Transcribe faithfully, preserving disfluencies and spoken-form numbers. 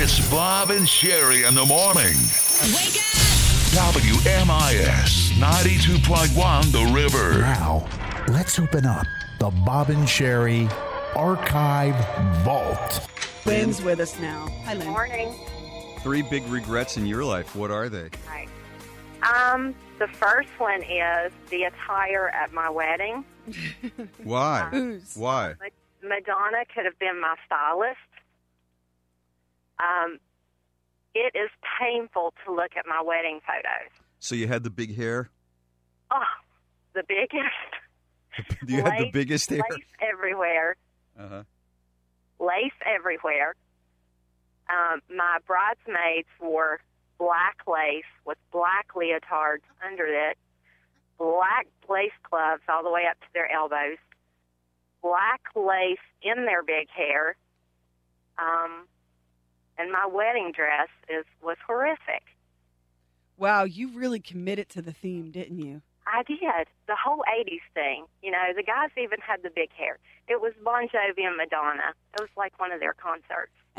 It's Bob and Sherry in the morning. Wake up! W M I S ninety-two point one The River. Now, let's open up the Bob and Sherry Archive Vault. Lynn's with us now. Hi, Lynn. Morning. Three big regrets in your life. What are they? Hi. Um, the first one is the attire at my wedding. Why? Who's? Why? Madonna could have been my stylist. Um, it is painful to look at my wedding photos. So you had the big hair? Oh, the biggest. You had the Lace- biggest hair? Lace everywhere. Uh-huh. Lace everywhere. Um, my bridesmaids wore black lace with black leotards under it, black lace gloves all the way up to their elbows, black lace in their big hair, um, and my wedding dress is was horrific. Wow, you really committed to the theme, didn't you? I did. The whole eighties thing. You know, the guys even had the big hair. It was Bon Jovi and Madonna. It was like one of their concerts.